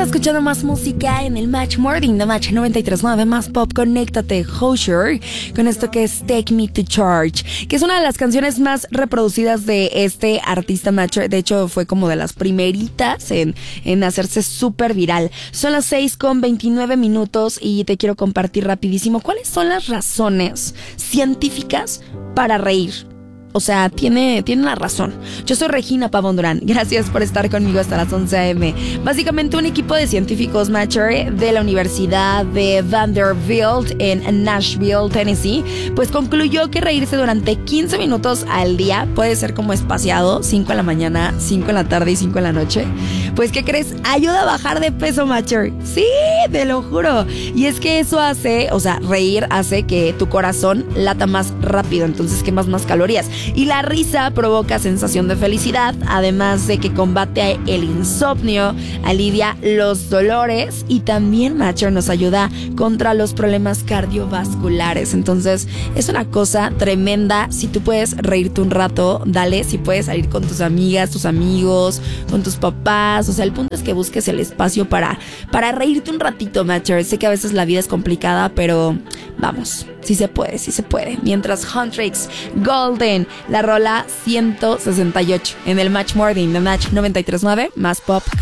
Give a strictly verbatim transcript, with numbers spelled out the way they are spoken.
escuchando más música en el Match Morning de Match noventa y tres punto nueve, más pop. Conéctate, Hozier, con esto que es Take Me to Church, que es una de las canciones más reproducidas de este artista Match. De hecho, fue como de las primeritas en, en hacerse súper viral. Son las seis con veintinueve minutos y te quiero compartir rapidísimo cuáles son las razones científicas para reír. O sea, tiene, tiene una razón. Yo soy Regina Pavón Durán. Gracias por estar conmigo hasta las once a eme. Básicamente un equipo de científicos Matcher de la Universidad de Vanderbilt en Nashville, Tennessee, pues concluyó que reírse durante quince minutos al día puede ser como espaciado, cinco en la mañana, cinco en la tarde y cinco en la noche. Pues, ¿qué crees? Ayuda a bajar de peso, Matcher. Sí, te lo juro. Y es que eso hace, o sea, reír hace que tu corazón lata más rápido, entonces quemas más calorías. Y la risa provoca sensación de felicidad, además de que combate el insomnio, alivia los dolores y también, Matcher, nos ayuda contra los problemas cardiovasculares. Entonces, es una cosa tremenda. Si tú puedes reírte un rato, dale. Si puedes salir con tus amigas, tus amigos, con tus papás. O sea, el punto es que busques el espacio para, para reírte un ratito, Matcher. Sé que a veces la vida es complicada, pero vamos, sí se puede, sí se puede. Mientras Huntrix Golden, la rola ciento sesenta y ocho en el Match Morning de Match noventa y tres punto nueve, más pop.